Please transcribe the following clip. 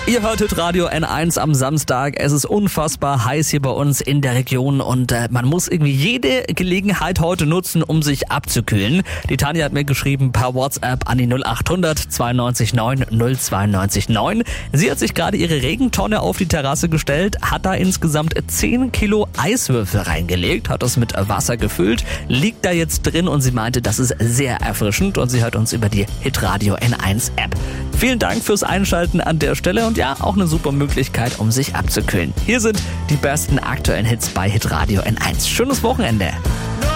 Ihr hört Radio N1 am Samstag. Es ist unfassbar heiß hier bei uns in der Region und man muss irgendwie jede Gelegenheit heute nutzen, um sich abzukühlen. Die Tanja hat mir geschrieben per WhatsApp an die 0800 92 9 092 9. Sie hat sich gerade ihre Regentonne auf die Terrasse gestellt, hat da insgesamt 10 Kilo Eiswürfel reingelegt, hat das mit Wasser gefüllt, liegt da jetzt drin und sie meinte, das ist sehr erfrischend und sie hört uns über die Hitradio N1 App. Vielen Dank fürs Einschalten an der Stelle und ja, auch eine super Möglichkeit, um sich abzukühlen. Hier sind die besten aktuellen Hits bei Hitradio N1. Schönes Wochenende.